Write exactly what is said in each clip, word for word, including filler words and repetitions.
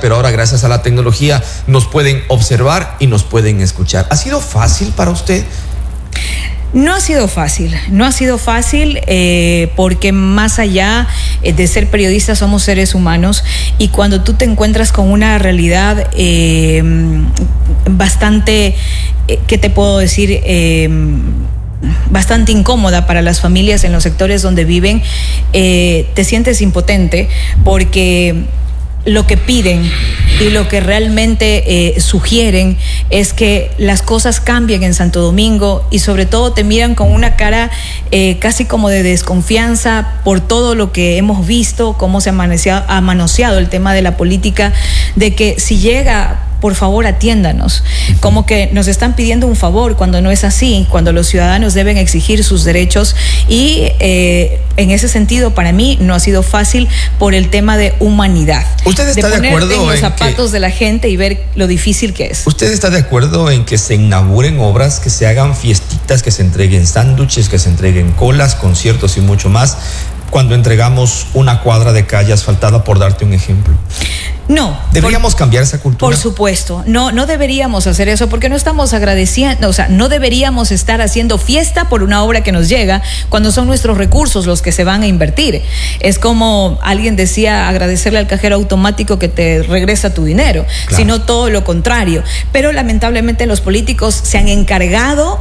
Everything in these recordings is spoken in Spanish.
pero ahora gracias a la tecnología nos pueden observar y nos pueden escuchar. ¿Ha sido fácil para usted? No ha sido fácil, no ha sido fácil eh, porque más allá de ser periodistas somos seres humanos, y cuando tú te encuentras con una realidad eh, bastante, eh, ¿qué te puedo decir? Eh, bastante incómoda para las familias en los sectores donde viven, eh, te sientes impotente porque lo que piden y lo que realmente eh, sugieren es que las cosas cambien en Santo Domingo, y sobre todo te miran con una cara eh, casi como de desconfianza por todo lo que hemos visto, cómo se ha manoseado, ha manoseado el tema de la política, de que si llega, por favor, atiéndanos. Como que nos están pidiendo un favor cuando no es así, cuando los ciudadanos deben exigir sus derechos. Y eh, en ese sentido, para mí, no ha sido fácil por el tema de humanidad. ¿Usted está de, de acuerdo en los en zapatos que, de la gente y ver lo difícil que es? ¿Usted está de acuerdo en que se inauguren obras, que se hagan fiestitas, que se entreguen sándwiches, que se entreguen colas, conciertos y mucho más, cuando entregamos una cuadra de calle asfaltada, por darte un ejemplo? No. ¿Deberíamos por, cambiar esa cultura? Por supuesto. No, no deberíamos hacer eso porque no estamos agradeciendo, o sea, no deberíamos estar haciendo fiesta por una obra que nos llega cuando son nuestros recursos los que se van a invertir. Es como alguien decía, agradecerle al cajero automático que te regresa tu dinero, claro, sino todo lo contrario. Pero lamentablemente los políticos se han encargado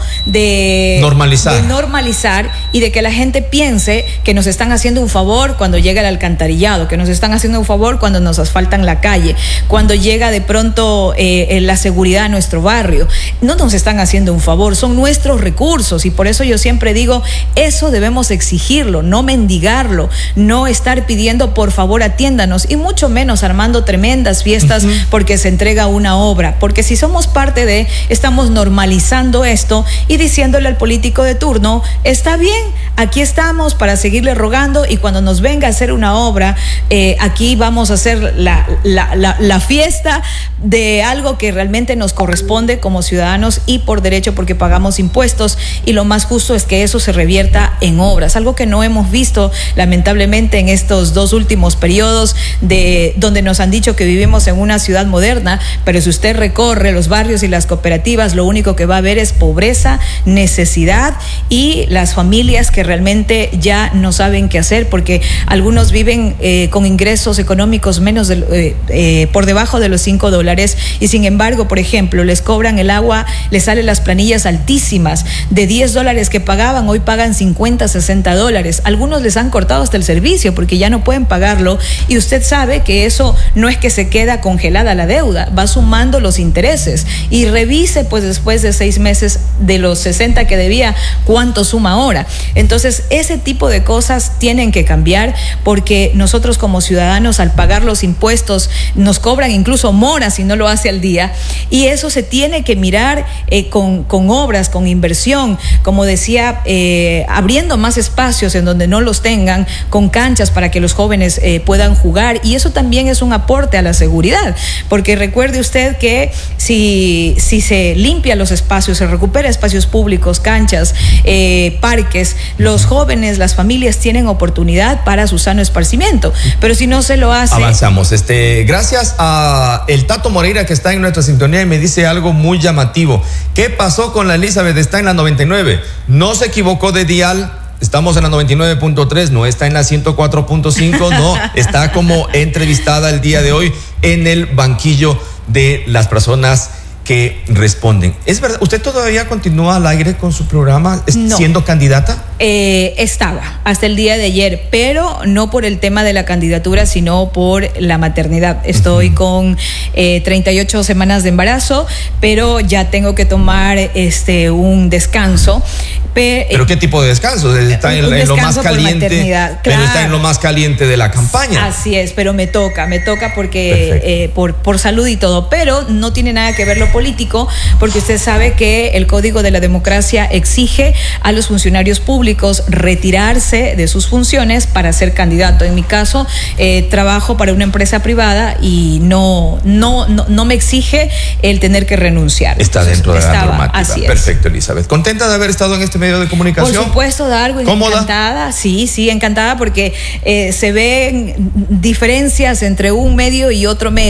de normalizar. de normalizar y de que la gente piense que nos están haciendo un favor cuando llega el alcantarillado, que nos están haciendo un favor cuando nos asfaltan la calle, cuando llega de pronto eh, la seguridad a nuestro barrio. No nos están haciendo un favor, son nuestros recursos, y por eso yo siempre digo, eso debemos exigirlo, no mendigarlo, no estar pidiendo por favor atiéndanos, y mucho menos armando tremendas fiestas uh-huh. porque se entrega una obra, porque si somos parte de, estamos normalizando esto y diciéndole al político de turno, está bien, aquí estamos para seguirle rogando, y cuando nos venga a hacer una obra, eh, aquí vamos a hacer la La, la, la fiesta de algo que realmente nos corresponde como ciudadanos y por derecho, porque pagamos impuestos, y lo más justo es que eso se revierta en obras, algo que no hemos visto lamentablemente en estos dos últimos periodos, de donde nos han dicho que vivimos en una ciudad moderna, pero si usted recorre los barrios y las cooperativas, lo único que va a ver es pobreza, necesidad, y las familias que realmente ya no saben qué hacer, porque algunos viven eh, con ingresos económicos menos de eh, Eh, por debajo de los cinco dólares, y sin embargo, por ejemplo, les cobran el agua, les salen las planillas altísimas, de diez dólares que pagaban, hoy pagan cincuenta, sesenta dólares. Algunos les han cortado hasta el servicio porque ya no pueden pagarlo, y usted sabe que eso no es que se queda congelada la deuda, va sumando los intereses, y revise pues después de seis meses de los sesenta que debía, cuánto suma ahora. Entonces, ese tipo de cosas tienen que cambiar, porque nosotros como ciudadanos, al pagar los impuestos, nos cobran incluso moras si no lo hace al día, y eso se tiene que mirar eh, con, con obras, con inversión, como decía, eh, abriendo más espacios en donde no los tengan, con canchas para que los jóvenes eh, puedan jugar, y eso también es un aporte a la seguridad, porque recuerde usted que si, si se limpia los espacios, se recupera espacios públicos, canchas, eh, parques, los jóvenes, las familias tienen oportunidad para su sano esparcimiento, pero si no se lo hace... Avanzamos, este... Gracias a el Tato Moreira, que está en nuestra sintonía y me dice algo muy llamativo. ¿Qué pasó con la Elizabeth? Está en la noventa y nueve. No se equivocó de dial. Estamos en la noventa y nueve punto tres, no está en la ciento cuatro punto cinco, no, está como entrevistada el día de hoy en el banquillo de las personas que responden. ¿Es verdad? ¿Usted todavía continúa al aire con su programa no. siendo candidata? Eh, estaba hasta el día de ayer, pero no por el tema de la candidatura, sino por la maternidad. Estoy uh-huh. con eh, treinta y ocho semanas de embarazo, pero ya tengo que tomar este un descanso. Pe- ¿Pero qué tipo de descanso? Está en, en lo más caliente, claro. Pero está en lo más caliente de la campaña. Así es, pero me toca, me toca porque eh, por, por salud y todo, pero no tiene nada que ver lo político, porque usted sabe que el Código de la Democracia exige a los funcionarios públicos retirarse de sus funciones para ser candidato. En mi caso, eh, trabajo para una empresa privada y no, no, no, no me exige el tener que renunciar. Está Entonces, dentro de estaba, la normativa. Así es. Perfecto, Elizabeth. ¿Contenta de haber estado en este medio de comunicación? Por supuesto, Darwin. ¿Cómoda? Encantada, sí, sí, encantada, porque eh, se ven diferencias entre un medio y otro medio,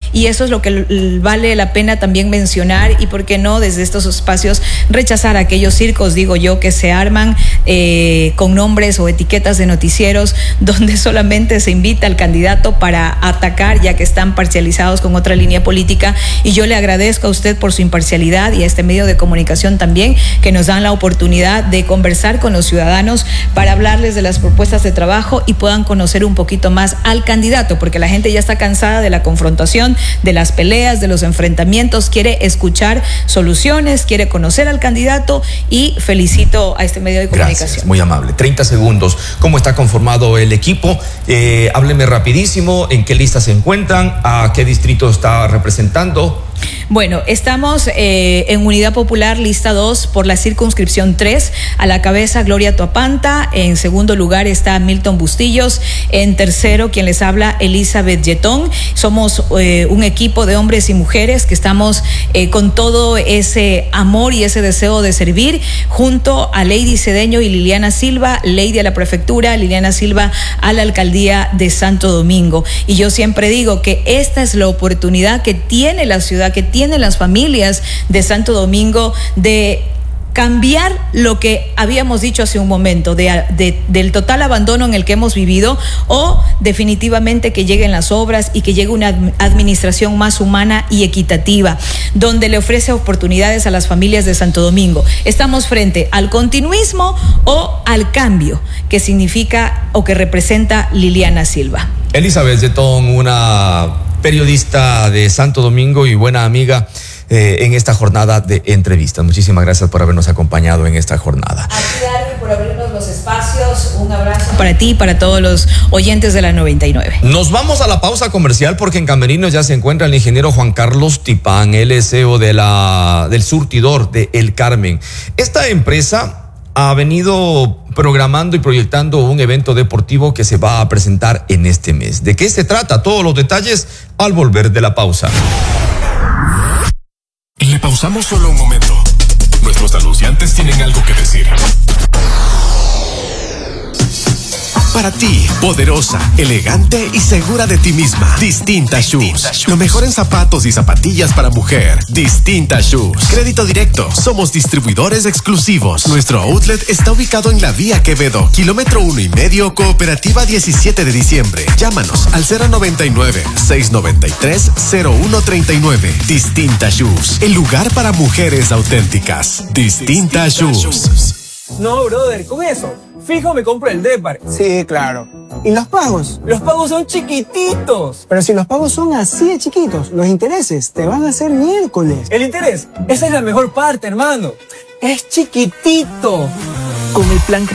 y eso es lo que vale la pena también mencionar, y por qué no desde estos espacios rechazar aquellos circos, digo yo, que se arman eh, con nombres o etiquetas de noticieros donde solamente se invita al candidato para atacar, ya que están parcializados con otra línea política. Y yo le agradezco a usted por su imparcialidad y a este medio de comunicación también, que nos dan la oportunidad de conversar con los ciudadanos para hablarles de las propuestas de trabajo y puedan conocer un poquito más al candidato, porque la gente ya está cansada de la confrontación, de las peleas, de los enfrentamientos, quiere escuchar soluciones, quiere conocer al candidato, y felicito a este medio de comunicación. Gracias, muy amable. treinta segundos. ¿Cómo está conformado el equipo? Eh, hábleme rapidísimo, ¿en qué lista se encuentran? ¿A qué distrito está representando? Bueno, estamos eh, en Unidad Popular, lista dos, por la circunscripción tres, a la cabeza Gloria Toapanta, en segundo lugar está Milton Bustillos, en tercero, quien les habla, Elizabeth Yetón. Somos eh, un equipo de hombres y mujeres que estamos eh, con todo ese amor y ese deseo de servir, junto a Lady Cedeño y Liliana Silva, Lady a la prefectura, Liliana Silva a la alcaldía de Santo Domingo. Y yo siempre digo que esta es la oportunidad que tiene la ciudad, que tienen las familias de Santo Domingo, de cambiar lo que habíamos dicho hace un momento, de, de, del total abandono en el que hemos vivido, o definitivamente que lleguen las obras y que llegue una administración más humana y equitativa, donde le ofrece oportunidades a las familias de Santo Domingo. Estamos frente al continuismo o al cambio que significa o que representa Liliana Silva. Elizabeth Yetón, una periodista de Santo Domingo y buena amiga eh, en esta jornada de entrevistas. Muchísimas gracias por habernos acompañado en esta jornada. A ti, Darwin, por abrirnos los espacios. Un abrazo para ti y para todos los oyentes de la noventa y nueve. Nos vamos a la pausa comercial, porque en Camerinos ya se encuentra el ingeniero Juan Carlos Tipán, él es C E O de la, del surtidor de El Carmen. Esta empresa ha venido programando y proyectando un evento deportivo que se va a presentar en este mes. ¿De qué se trata? Todos los detalles al volver de la pausa. Le pausamos solo un momento. Nuestros anunciantes tienen algo que decir. Para ti, poderosa, elegante y segura de ti misma. Distinta Shoes. Lo mejor en zapatos y zapatillas para mujer. Distinta Shoes. Crédito directo. Somos distribuidores exclusivos. Nuestro outlet está ubicado en la Vía Quevedo, kilómetro uno y medio, Cooperativa diecisiete de diciembre. Llámanos al cero noventa y nueve, seiscientos noventa y tres, cero uno treinta y nueve. Distinta Shoes. El lugar para mujeres auténticas. Distinta Shoes. No, brother, con eso, fijo me compro el Depar. Sí, claro. ¿Y los pagos? Los pagos son chiquititos. Pero si los pagos son así de chiquitos, los intereses te van a hacer miércoles. El interés, esa es la mejor parte, hermano. Es chiquitito. Con el plan